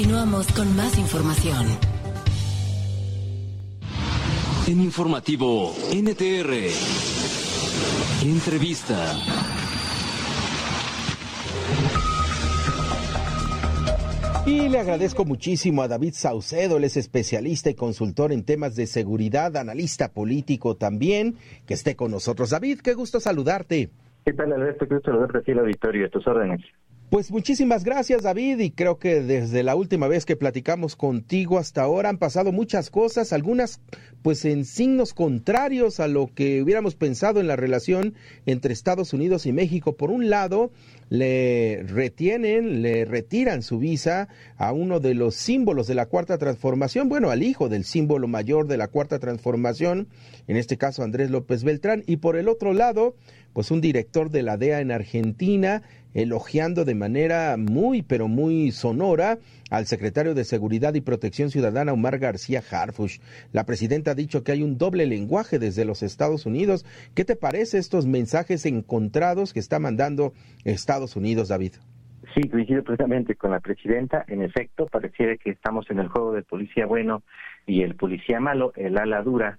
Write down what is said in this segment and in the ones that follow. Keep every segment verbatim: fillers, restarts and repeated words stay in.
Continuamos con más información. En Informativo N T R, entrevista. Y le agradezco muchísimo a David Saucedo, él es especialista y consultor en temas de seguridad, analista político también, que esté con nosotros. David, qué gusto saludarte. ¿Qué tal, Alberto? Qué gusto saludarte aquí al auditorio, a tus órdenes. Pues muchísimas gracias, David, y creo que desde la última vez que platicamos contigo hasta ahora han pasado muchas cosas, algunas pues en signos contrarios a lo que hubiéramos pensado en la relación entre Estados Unidos y México. Por un lado, le retienen, le retiran su visa a uno de los símbolos de la Cuarta Transformación, bueno, al hijo del símbolo mayor de la Cuarta Transformación, en este caso Andrés López Beltrán, y por el otro lado, pues un director de la D E A en Argentina, elogiando de manera muy, pero muy sonora al secretario de Seguridad y Protección Ciudadana, Omar García Harfuch. La presidenta ha dicho que hay un doble lenguaje desde los Estados Unidos. ¿Qué te parece estos mensajes encontrados que está mandando Estados Unidos, David? Sí, coincido precisamente con la presidenta. En efecto, pareciera que estamos en el juego del policía bueno y el policía malo, el ala dura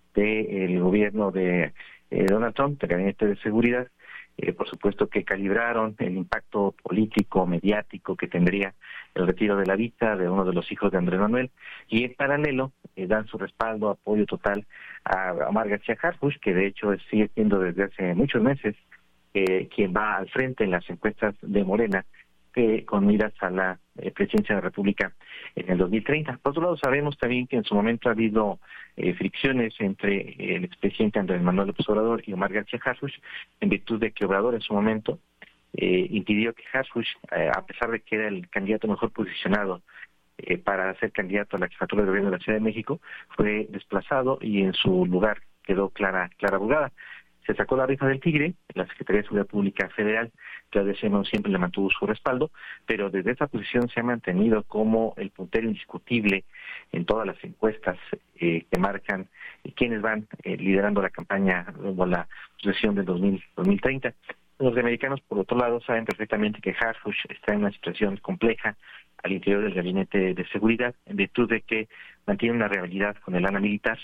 del gobierno de eh, Donald Trump, del Gabinete de Seguridad. Eh, por supuesto que calibraron el impacto político, mediático que tendría el retiro de la vista de uno de los hijos de Andrés Manuel, y en paralelo eh, dan su respaldo, apoyo total a Omar García Harfuch, que de hecho sigue siendo desde hace muchos meses eh, quien va al frente en las encuestas de Morena, que con miras a la eh, presidencia de la República en el dos mil treinta. Por otro lado, sabemos también que en su momento ha habido eh, fricciones entre el expresidente Andrés Manuel López Obrador y Omar García Harfuch, en virtud de que Obrador en su momento eh, impidió que Harfuch, eh, a pesar de que era el candidato mejor posicionado eh, para ser candidato a la jefatura del gobierno de la Ciudad de México, fue desplazado y en su lugar quedó Clara Clara Brugada. Se sacó la rifa del tigre, la Secretaría de Seguridad Pública Federal, Claudia Sheinbaum, siempre le mantuvo su respaldo, pero desde esa posición se ha mantenido como el puntero indiscutible en todas las encuestas eh, que marcan eh, quiénes van eh, liderando la campaña o la sucesión del dos mil treinta. Los americanos, por otro lado, saben perfectamente que Harfuch está en una situación compleja al interior del Gabinete de Seguridad, en virtud de que mantiene una rivalidad con el ala militar.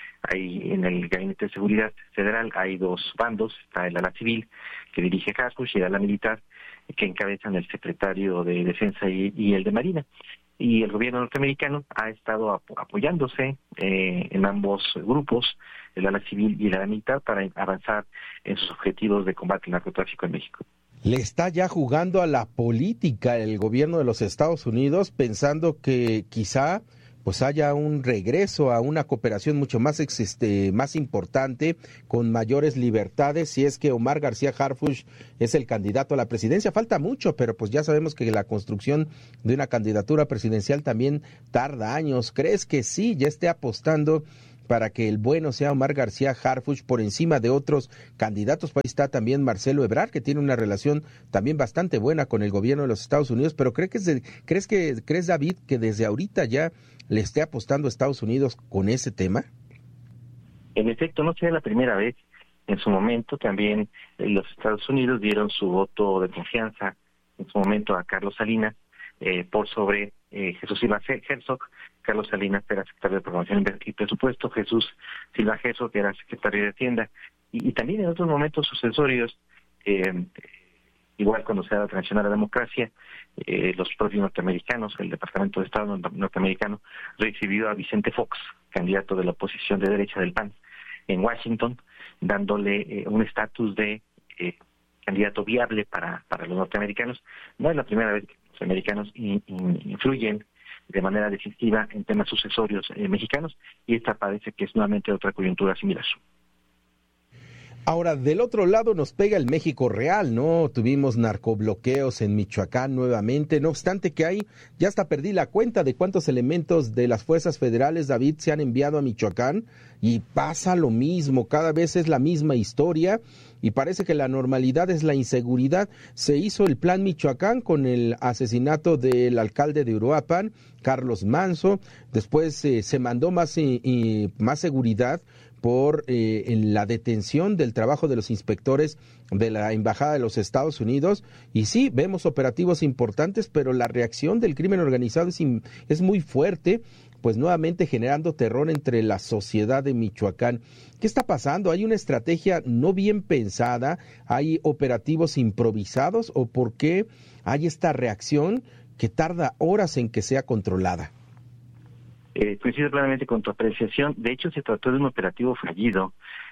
Hay en el Gabinete de Seguridad Federal hay dos bandos, está el ala civil que dirige Harfuch y el ala militar que encabezan el secretario de Defensa y, y el de Marina. Y el gobierno norteamericano ha estado ap- apoyándose eh, en ambos grupos, el ala civil y el ala militar, para avanzar en sus objetivos de combate al narcotráfico en México. Le está ya jugando a la política el gobierno de los Estados Unidos, pensando que quizá pues haya un regreso a una cooperación mucho más este, más importante, con mayores libertades, si es que Omar García Harfuch es el candidato a la presidencia. Falta mucho, pero pues ya sabemos que la construcción de una candidatura presidencial también tarda años. ¿Crees que sí, ya esté apostando para que el bueno sea Omar García Harfuch por encima de otros candidatos? Ahí está también Marcelo Ebrard, que tiene una relación también bastante buena con el gobierno de los Estados Unidos, pero ¿crees que, de, crees que crees David, que desde ahorita ya le esté apostando a Estados Unidos con ese tema? En efecto, no será la primera vez. En su momento también los Estados Unidos dieron su voto de confianza en su momento a Carlos Salinas eh, por sobre eh, Jesús Silva Herzog. Carlos Salinas era secretario de Programación y Presupuesto, Jesús Silva Herzog era secretario de Hacienda, y, y también en otros momentos sucesorios, eh, igual cuando se da la transición a la democracia, eh, los propios norteamericanos, el Departamento de Estado norteamericano recibió a Vicente Fox, candidato de la oposición de derecha del P A N en Washington, dándole eh, un estatus de eh, candidato viable para, para los norteamericanos. No es la primera vez que los americanos in, in, influyen de manera decisiva en temas sucesorios eh, mexicanos, y esta parece que es nuevamente otra coyuntura similar. Ahora, del otro lado nos pega el México real, ¿no? Tuvimos narcobloqueos en Michoacán nuevamente, no obstante que hay, ya hasta perdí la cuenta de cuántos elementos de las fuerzas federales, David, se han enviado a Michoacán, y pasa lo mismo, cada vez es la misma historia, y parece que la normalidad es la inseguridad. Se hizo el plan Michoacán con el asesinato del alcalde de Uruapan, Carlos Manso, después eh, se mandó más, eh, más seguridad, por eh, en la detención del trabajo de los inspectores de la Embajada de los Estados Unidos. Y sí, vemos operativos importantes, pero la reacción del crimen organizado es, es muy fuerte, pues nuevamente generando terror entre la sociedad de Michoacán. ¿Qué está pasando? ¿Hay una estrategia no bien pensada? ¿Hay operativos improvisados? ¿O por qué hay esta reacción que tarda horas en que sea controlada? Eh, coincido plenamente con tu apreciación. De hecho, se trató de un operativo fallido.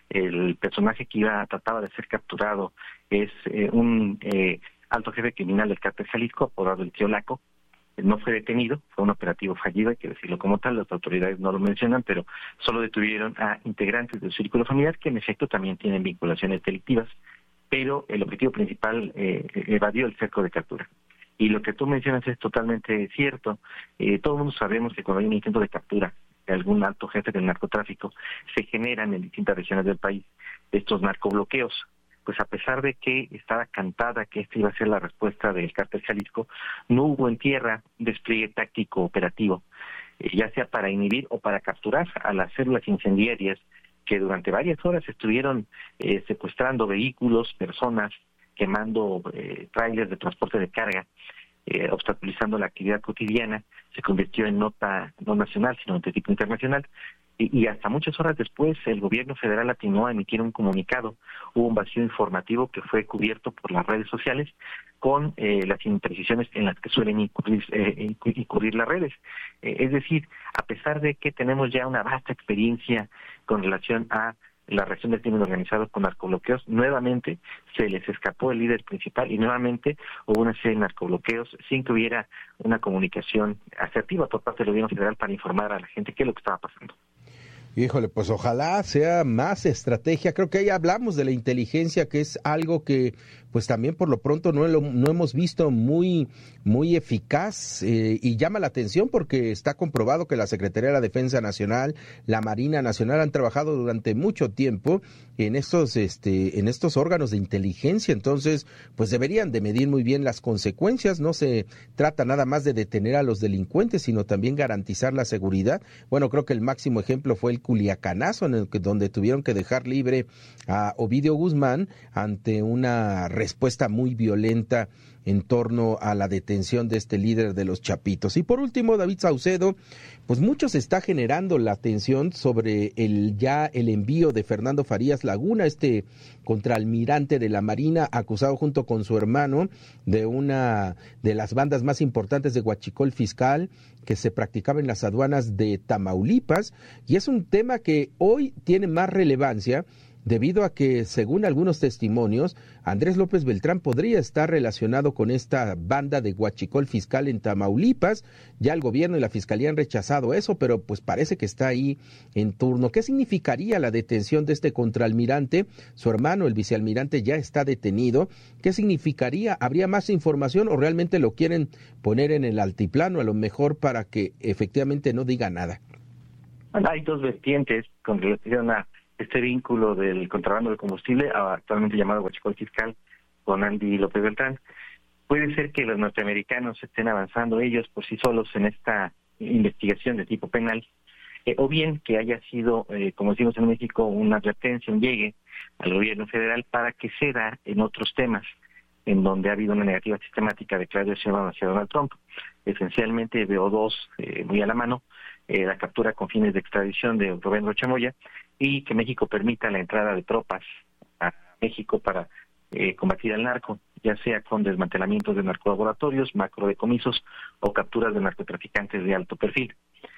El personaje que iba trataba de ser capturado es eh, un eh, alto jefe criminal del Cártel Jalisco, apodado el Tío Laco. No fue detenido, fue un operativo fallido, hay que decirlo como tal, las autoridades no lo mencionan, pero solo detuvieron a integrantes del círculo familiar que en efecto también tienen vinculaciones delictivas, pero el objetivo principal eh, evadió el cerco de captura. Y lo que tú mencionas es totalmente cierto. Eh, todo el mundo sabemos que cuando hay un intento de captura de algún alto jefe del narcotráfico, se generan en distintas regiones del país estos narcobloqueos. Pues a pesar de que estaba cantada que esta iba a ser la respuesta del Cártel Jalisco, no hubo en tierra despliegue táctico operativo, eh, ya sea para inhibir o para capturar a las células incendiarias que durante varias horas estuvieron eh, secuestrando vehículos, personas, quemando eh, trailers de transporte de carga, eh, obstaculizando la actividad cotidiana. Se convirtió en nota no nacional, sino de tipo internacional. Y, y hasta muchas horas después el gobierno federal atinó a emitir un comunicado. Hubo un vacío informativo que fue cubierto por las redes sociales con eh, las imprecisiones en las que suelen incurrir, eh, incurrir las redes. Eh, es decir, a pesar de que tenemos ya una vasta experiencia con relación a la reacción del crimen organizado con narcobloqueos, nuevamente se les escapó el líder principal y nuevamente hubo una serie de narcobloqueos sin que hubiera una comunicación asertiva por parte del gobierno federal para informar a la gente qué es lo que estaba pasando. Híjole, pues ojalá sea más estrategia. Creo que ahí hablamos de la inteligencia, que es algo que pues también por lo pronto no, lo, no hemos visto muy, muy eficaz eh, y llama la atención porque está comprobado que la Secretaría de la Defensa Nacional, la Marina Nacional han trabajado durante mucho tiempo en estos, este, en estos órganos de inteligencia. Entonces, pues deberían de medir muy bien las consecuencias. No se trata nada más de detener a los delincuentes, sino también garantizar la seguridad. Bueno, creo que el máximo ejemplo fue el Culiacanazo, en el que, donde tuvieron que dejar libre a Ovidio Guzmán ante una respuesta muy violenta en torno a la detención de este líder de los Chapitos. Y por último, David Saucedo, pues mucho se está generando la atención sobre el ya el envío de Fernando Farías Laguna, este contraalmirante de la Marina, acusado junto con su hermano de una de las bandas más importantes de huachicol fiscal que se practicaba en las aduanas de Tamaulipas, y es un tema que hoy tiene más relevancia debido a que, según algunos testimonios, Andrés López Beltrán podría estar relacionado con esta banda de huachicol fiscal en Tamaulipas. Ya el gobierno y la fiscalía han rechazado eso, pero pues parece que está ahí en turno. ¿Qué significaría la detención de este contraalmirante? Su hermano, el vicealmirante, ya está detenido. ¿Qué significaría? ¿Habría más información o realmente lo quieren poner en el altiplano, a lo mejor para que efectivamente no diga nada? Bueno, hay dos vertientes con relación a este vínculo del contrabando de combustible, actualmente llamado huachicol fiscal, con Andy López Beltrán. Puede ser que los norteamericanos estén avanzando ellos por sí solos en esta investigación de tipo penal, eh, o bien que haya sido, eh, como decimos en México, una advertencia, un llegue al gobierno federal para que ceda en otros temas en donde ha habido una negativa sistemática de Claudio Sheinbaum hacia Donald Trump. Esencialmente veo dos eh, muy a la mano: eh, la captura con fines de extradición de Rubén Rocha Moya y que México permita la entrada de tropas a México para eh, combatir al narco, ya sea con desmantelamientos de narcolaboratorios, macrodecomisos o capturas de narcotraficantes de alto perfil.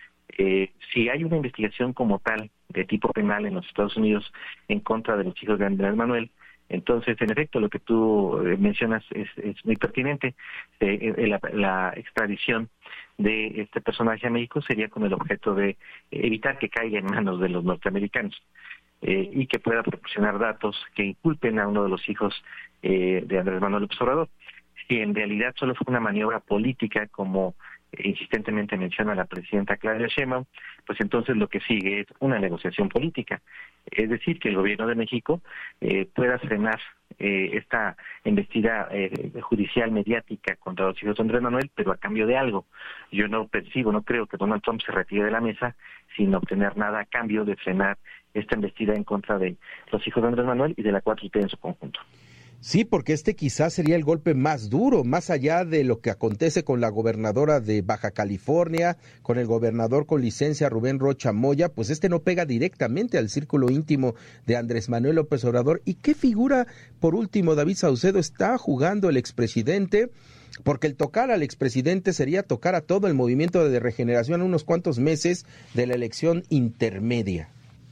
Eh, si hay una investigación como tal de tipo penal en los Estados Unidos en contra de los hijos de Andrés Manuel, entonces, en efecto, lo que tú eh, mencionas es, es muy pertinente. Eh, eh, la, la extradición de este personaje a México sería con el objeto de evitar que caiga en manos de los norteamericanos eh, y que pueda proporcionar datos que inculpen a uno de los hijos eh, de Andrés Manuel López Obrador. Si en realidad solo fue una maniobra política, como insistentemente menciona a la presidenta Claudia Sheinbaum, pues entonces lo que sigue es una negociación política. Es decir, que el gobierno de México eh, pueda frenar eh, esta embestida eh, judicial mediática contra los hijos de Andrés Manuel, pero a cambio de algo. Yo no percibo, no creo que Donald Trump se retire de la mesa sin obtener nada a cambio de frenar esta embestida en contra de los hijos de Andrés Manuel y de la cuatro T en su conjunto. Sí, porque este quizás sería el golpe más duro, más allá de lo que acontece con la gobernadora de Baja California, con el gobernador con licencia Rubén Rocha Moya, pues este no pega directamente al círculo íntimo de Andrés Manuel López Obrador. ¿Y qué figura, por último, David Saucedo, está jugando el expresidente? Porque el tocar al expresidente sería tocar a todo el movimiento de regeneración a unos cuantos meses de la elección intermedia.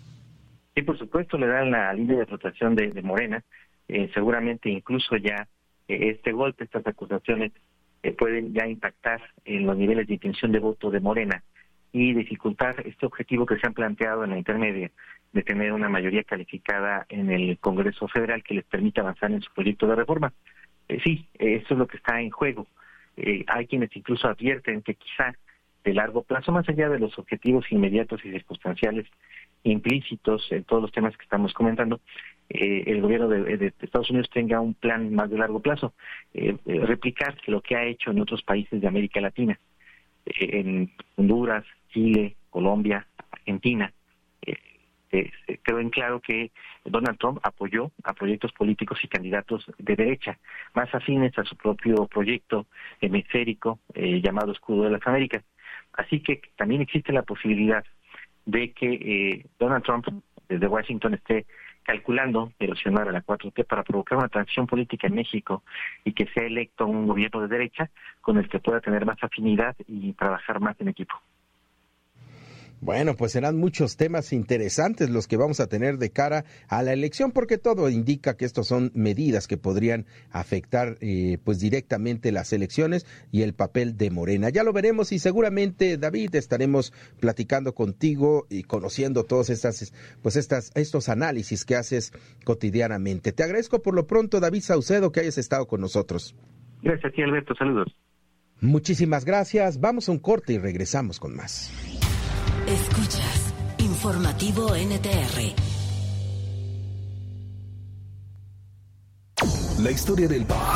Sí, por supuesto, le dan la línea de flotación de, de Morena. Eh, seguramente incluso ya eh, este golpe, estas acusaciones eh, pueden ya impactar en los niveles de intención de voto de Morena y dificultar este objetivo que se han planteado en la intermedia de tener una mayoría calificada en el Congreso Federal que les permita avanzar en su proyecto de reforma. Eh, sí, eh, eso es lo que está en juego. Eh, hay quienes incluso advierten que quizá de largo plazo, más allá de los objetivos inmediatos y circunstanciales implícitos en todos los temas que estamos comentando, eh, el gobierno de, de, de Estados Unidos tenga un plan más de largo plazo, eh, eh, replicar lo que ha hecho en otros países de América Latina, eh, en Honduras, Chile, Colombia, Argentina. Eh, eh, quedó en claro que Donald Trump apoyó a proyectos políticos y candidatos de derecha, más afines a su propio proyecto hemisférico eh, llamado Escudo de las Américas. Así que también existe la posibilidad de que eh, Donald Trump desde Washington esté calculando erosionar a la cuatro T para provocar una transición política en México y que sea electo un gobierno de derecha con el que pueda tener más afinidad y trabajar más en equipo. Bueno, pues serán muchos temas interesantes los que vamos a tener de cara a la elección, porque todo indica que estos son medidas que podrían afectar eh, pues directamente las elecciones y el papel de Morena. Ya lo veremos y seguramente, David, estaremos platicando contigo y conociendo todos estas, pues estas, estos análisis que haces cotidianamente. Te agradezco por lo pronto, David Saucedo, que hayas estado con nosotros. Gracias a ti, Alberto. Saludos. Muchísimas gracias. Vamos a un corte y regresamos con más. Escuchas Informativo N T R. La historia del pop.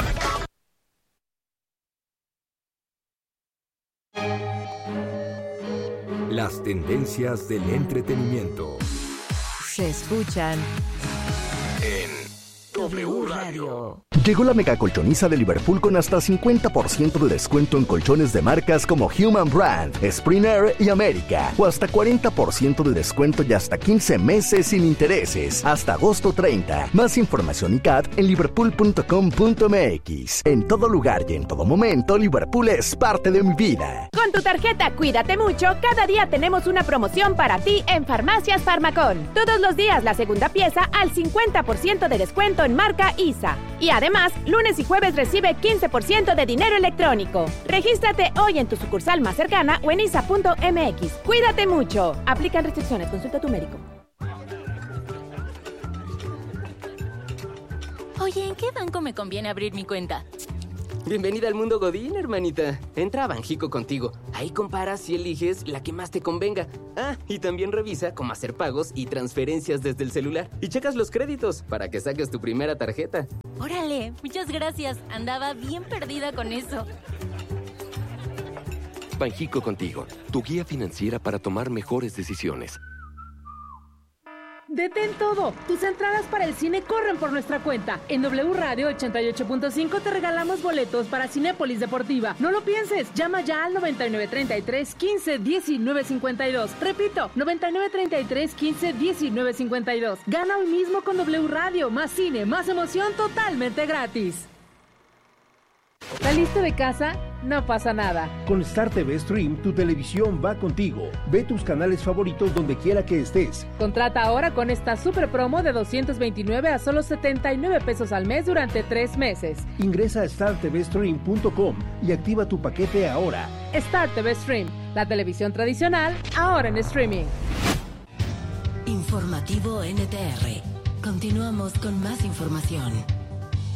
Las tendencias del entretenimiento. Se escuchan en W Radio. Llegó la mega colchoniza de Liverpool con hasta cincuenta por ciento de descuento en colchones de marcas como Human Brand, Springer y América, o hasta cuarenta por ciento de descuento y hasta quince meses sin intereses, hasta agosto treinta. Más información y C A T en liverpool punto com punto m x. En todo lugar y en todo momento, Liverpool es parte de mi vida. Con tu tarjeta Cuídate Mucho, cada día tenemos una promoción para ti en Farmacias Farmacón. Todos los días la segunda pieza al cincuenta por ciento de descuento en marca I S A. Y además, lunes y jueves recibe quince por ciento de dinero electrónico. Regístrate hoy en tu sucursal más cercana o en isa punto m x. Cuídate mucho. Aplican restricciones. Consulta a tu médico. Oye, ¿en qué banco me conviene abrir mi cuenta? Bienvenida al mundo Godín, hermanita. Entra a Banjico Contigo. Ahí comparas y eliges la que más te convenga. Ah, y también revisa cómo hacer pagos y transferencias desde el celular. Y checas los créditos para que saques tu primera tarjeta. Órale, muchas gracias. Andaba bien perdida con eso. Banjico Contigo, tu guía financiera para tomar mejores decisiones. Detén todo. Tus entradas para el cine corren por nuestra cuenta. En W Radio ochenta y ocho punto cinco te regalamos boletos para Cinépolis Deportiva. No lo pienses. Llama ya al noventa y nueve treinta y tres quince diecinueve cincuenta y dos. Repito, noventa y nueve treinta y tres quince diecinueve cincuenta y dos. Gana hoy mismo con W Radio. Más cine, más emoción, totalmente gratis. ¿Saliste de casa? No pasa nada. Con Star T V Stream, tu televisión va contigo. Ve tus canales favoritos donde quiera que estés. Contrata ahora con esta super promo de doscientos veintinueve a solo setenta y nueve pesos al mes durante tres meses. Ingresa a star t v stream punto com y activa tu paquete ahora. Star T V Stream, la televisión tradicional, ahora en streaming. Informativo N T R. Continuamos con más información.